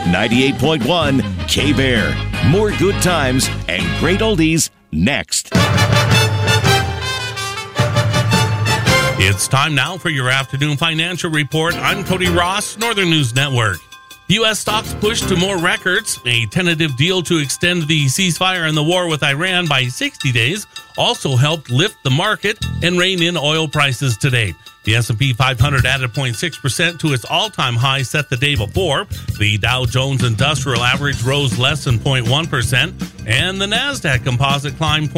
98.1 K-Bear. More good times and great oldies next. It's time now for your afternoon financial report. I'm Cody Ross, Northern News Network. U.S. stocks pushed to more records. A tentative deal to extend the ceasefire in the war with Iran by 60 days also helped lift the market and rein in oil prices today. The S&P 500 added 0.6% to its all-time high set the day before. The Dow Jones Industrial Average rose less than 0.1%, and the Nasdaq Composite climbed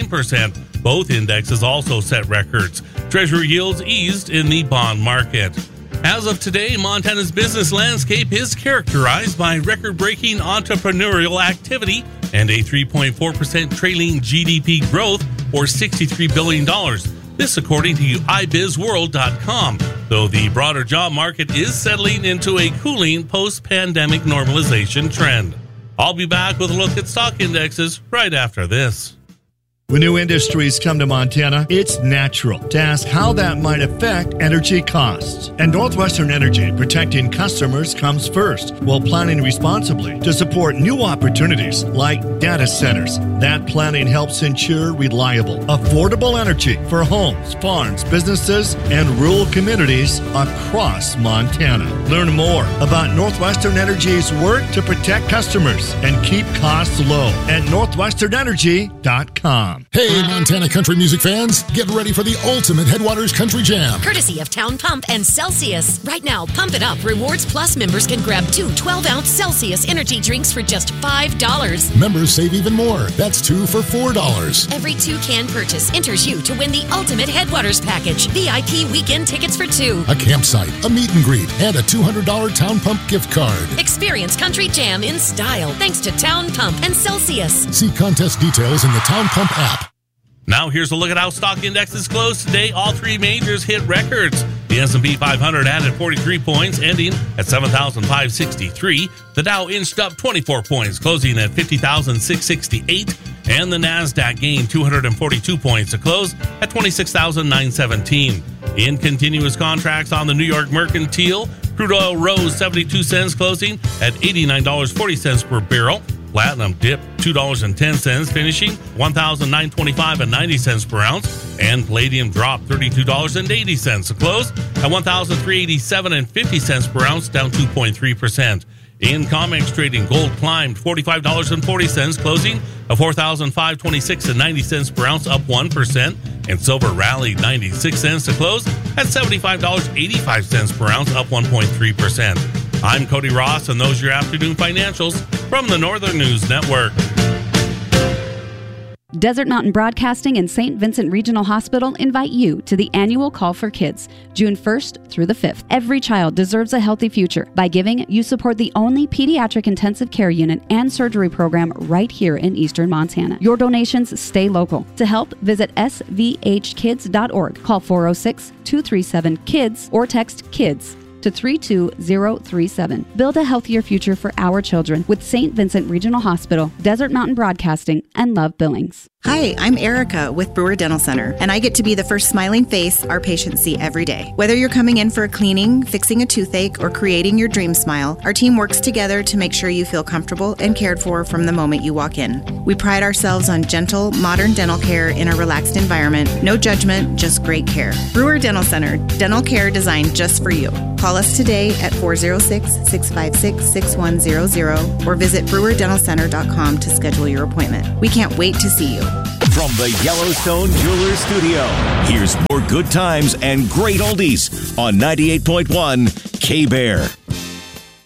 0.9%. Both indexes also set records. Treasury yields eased in the bond market. As of today, Montana's business landscape is characterized by record-breaking entrepreneurial activity and a 3.4% trailing GDP growth, or $63 billion. This according to ibizworld.com, though the broader job market is settling into a cooling post-pandemic normalization trend. I'll be back with a look at stock indexes right after this. When new industries come to Montana, it's natural to ask how that might affect energy costs. And Northwestern Energy, protecting customers, comes first while planning responsibly to support new opportunities like data centers. That planning helps ensure reliable, affordable energy for homes, farms, businesses, and rural communities across Montana. Learn more about Northwestern Energy's work to protect customers and keep costs low at northwesternenergy.com. Hey, Montana country music fans, get ready for the ultimate Headwaters Country Jam. Courtesy of Town Pump and Celsius. Right now, Pump It Up Rewards Plus members can grab 2 12-ounce Celsius energy drinks for just $5. Members save even more. That's 2 for $4. Every 2-can purchase enters you to win the ultimate Headwaters package. VIP weekend tickets for 2. A campsite, a meet and greet, and a $200 Town Pump gift card. Experience Country Jam in style thanks to Town Pump and Celsius. See contest details in the Town Pump app. Now here's a look at how stock indexes closed today. All three majors hit records. The S&P 500 added 43 points, ending at 7,563. The Dow inched up 24 points, closing at 50,668. And the Nasdaq gained 242 points to close at 26,917. In continuous contracts on the New York Mercantile, crude oil rose 72 cents, closing at $89.40 per barrel. Platinum dipped $2.10, finishing $1,925.90 per ounce, and palladium dropped $32.80 to close at $1,387.50 per ounce, down 2.3%. In COMEX trading, gold climbed $45.40, closing at $4,526.90 per ounce, up 1%, and silver rallied 96 cents to close at $75.85 per ounce, up 1.3%. I'm Cody Ross, and those are your afternoon financials from the Northern News Network. Desert Mountain Broadcasting and St. Vincent Regional Hospital invite you to the annual Call for Kids, June 1st through the 5th. Every child deserves a healthy future. By giving, you support the only pediatric intensive care unit and surgery program right here in eastern Montana. Your donations stay local. To help, visit svhkids.org. Call 406-237-KIDS or text KIDS to 32037. Build a healthier future for our children with St. Vincent Regional Hospital, Desert Mountain Broadcasting, and Love Billings. Hi, I'm Erica with Brewer Dental Center, and I get to be the first smiling face our patients see every day. Whether you're coming in for a cleaning, fixing a toothache, or creating your dream smile, our team works together to make sure you feel comfortable and cared for from the moment you walk in. We pride ourselves on gentle, modern dental care in a relaxed environment. No judgment, just great care. Brewer Dental Center, dental care designed just for you. Call us today at 406-656-6100 or visit brewerdentalcenter.com to schedule your appointment. We can't wait to see you. From the Yellowstone Jewelers Studio, here's more good times and great oldies on 98.1 K-Bear.